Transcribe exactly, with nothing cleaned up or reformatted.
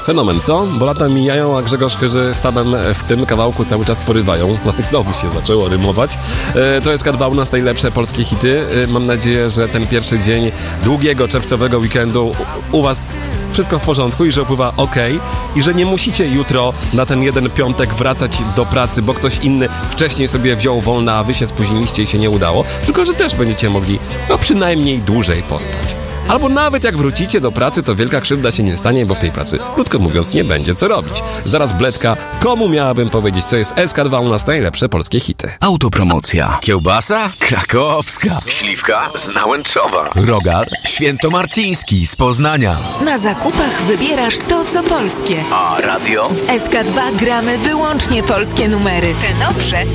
Fenomen, co? Bo lata mijają, a Grzegorz Chyży z Tabem w tym kawałku cały czas porywają. No i znowu się zaczęło rymować. E, to jest K dwa u nas najlepsze polskie hity. E, mam nadzieję, że ten pierwszy dzień długiego czerwcowego weekendu u, u was wszystko w porządku i że upływa ok. I że nie musicie jutro na ten jeden piątek wracać do pracy, bo ktoś inny wcześniej sobie wziął wolne, a wy się spóźniliście i się nie udało. Tylko, że też będziecie mogli no przynajmniej dłużej pospać. Albo nawet jak wrócicie do pracy, to wielka krzywda się nie stanie, bo w tej pracy, krótko mówiąc, nie będzie co robić. Zaraz bledka, komu miałabym powiedzieć, co jest S K dwa u nas najlepsze polskie hity. Autopromocja. Kiełbasa? Krakowska. Śliwka z Nałęczowa. Rogal? Świętomarciński z Poznania. Na zakupach wybierasz to, co polskie. A radio? W S K dwa gramy wyłącznie polskie numery. Te nowsze